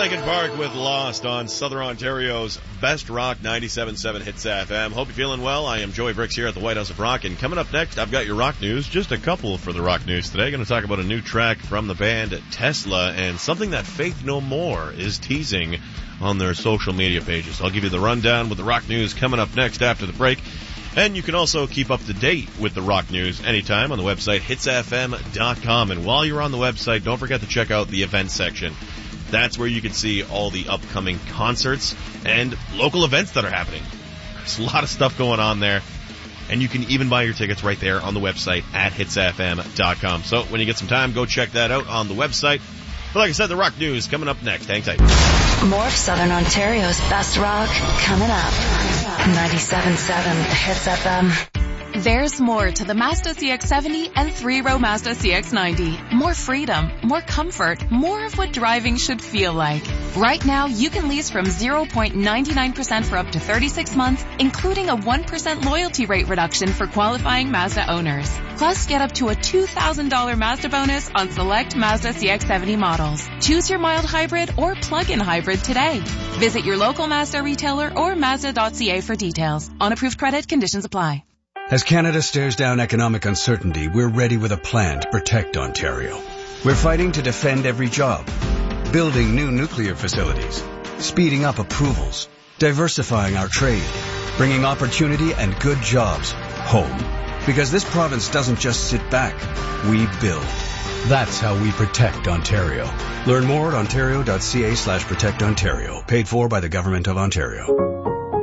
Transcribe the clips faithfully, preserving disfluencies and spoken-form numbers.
Linkin Park with Lost on Southern Ontario's Best Rock ninety-seven point seven Hits F M. Hope you're feeling well. I am Joey Bricks here at the White House of Rock, and coming up next, I've got your rock news. Just a couple for the rock news today. Going to talk about a new track from the band Tesla and something that Faith No More is teasing on their social media pages. I'll give you the rundown with the rock news coming up next after the break. And you can also keep up to date with the rock news anytime on the website hits f m dot com. And while you're on the website, don't forget to check out the events section. That's where you can see all the upcoming concerts and local events that are happening. There's a lot of stuff going on there. And you can even buy your tickets right there on the website at hits f m dot com. So when you get some time, go check that out on the website. But like I said, the rock news coming up next. Hang tight. More of Southern Ontario's best rock coming up. ninety-seven point seven Hits F M. There's more to the Mazda C X seventy and three-row Mazda C X ninety. More freedom, more comfort, more of what driving should feel like. Right now, you can lease from zero point nine nine percent for up to thirty-six months, including a one percent loyalty rate reduction for qualifying Mazda owners. Plus, get up to a two thousand dollars Mazda bonus on select Mazda C X seventy models. Choose your mild hybrid or plug-in hybrid today. Visit your local Mazda retailer or Mazda dot c a for details. On approved credit, conditions apply. As Canada stares down economic uncertainty, we're ready with a plan to protect Ontario. We're fighting to defend every job, building new nuclear facilities, speeding up approvals, diversifying our trade, bringing opportunity and good jobs home. Because this province doesn't just sit back, we build. That's how we protect Ontario. Learn more at ontario dot c a slash protect Ontario. Paid for by the Government of Ontario.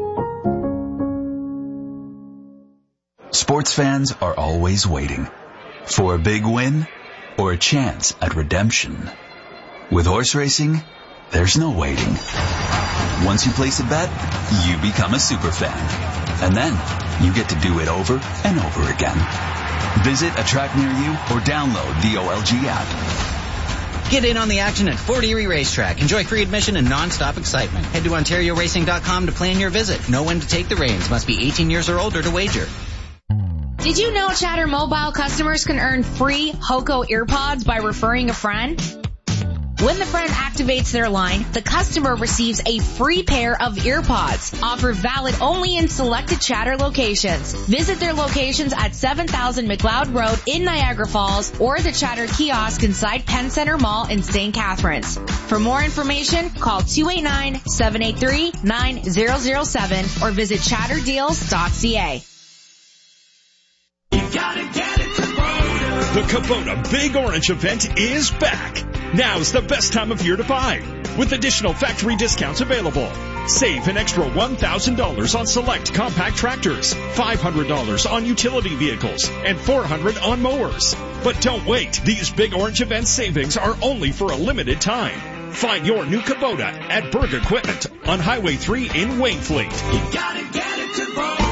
Sports fans are always waiting for a big win or a chance at redemption. With horse racing, there's no waiting. Once you place a bet, you become a super fan. And then you get to do it over and over again. Visit a track near you or download the O L G app. Get in on the action at Fort Erie Racetrack. Enjoy free admission and non-stop excitement. Head to ontario racing dot com to plan your visit. Know when to take the reins. Must be eighteen years or older to wager. Did you know Chatter Mobile customers can earn free Hoco earpods by referring a friend? When the friend activates their line, the customer receives a free pair of earpods. Offer valid only in selected Chatter locations. Visit their locations at seven thousand McLeod Road in Niagara Falls or the Chatter kiosk inside Penn Center Mall in Saint Catharines. For more information, call two eight nine, seven eight three, nine zero zero seven or visit chatter deals dot c a. Gotta get it, Kubota. The Kubota Big Orange event is back. Now's the best time of year to buy, with additional factory discounts available. Save an extra one thousand dollars on select compact tractors, five hundred dollars on utility vehicles, and four hundred dollars on mowers. But don't wait. These Big Orange event savings are only for a limited time. Find your new Kubota at Berg Equipment on Highway three in Wainfleet. You gotta get it, Kubota.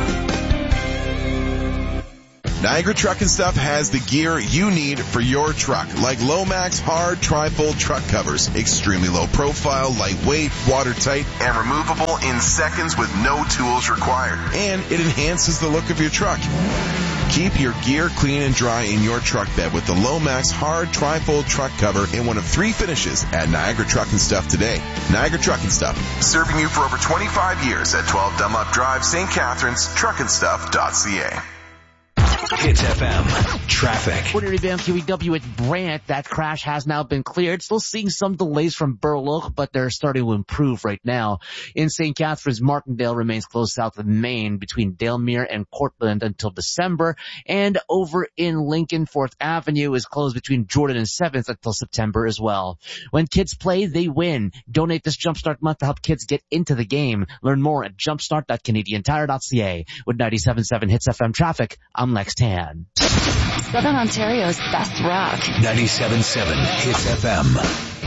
Niagara Truck and Stuff has the gear you need for your truck, like Lomax hard tri-fold truck covers, extremely low profile, lightweight, watertight, and removable in seconds with no tools required. And it enhances the look of your truck. Keep your gear clean and dry in your truck bed with the Lomax hard tri-fold truck cover in one of three finishes at Niagara Truck and Stuff today. Niagara Truck and Stuff, serving you for over twenty-five years at twelve Dunlop Drive, Saint Catharines, truck and stuff dot c a. Hits F M. Traffic. Fort Erie V M Q E W at Brant. That crash has now been cleared. Still seeing some delays from Burloak, but they're starting to improve right now. In Saint Catharines, Martindale remains closed south of Main between Dalemere and Cortland until December. And over in Lincoln, fourth Avenue is closed between Jordan and seventh until September as well. When kids play, they win. Donate this Jumpstart month to help kids get into the game. Learn more at jumpstart dot canadian tire dot c a. With ninety-seven point seven Hits F M traffic, I'm Lex Tan. Southern Ontario's best rock. ninety-seven point seven Hits F M.